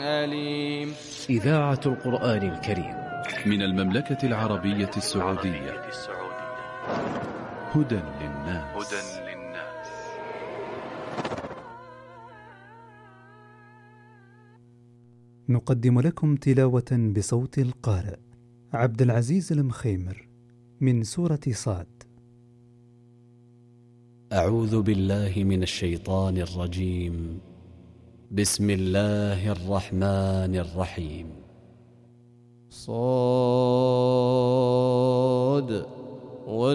أليم. إذاعة القرآن الكريم من المملكة العربية السعودية. هدى للناس. نقدم لكم تلاوة بصوت القارئ عبد العزيز المخيمر من سورة صاد. أعوذ بالله من الشيطان الرجيم. بسم الله الرحمن الرحيم. صاد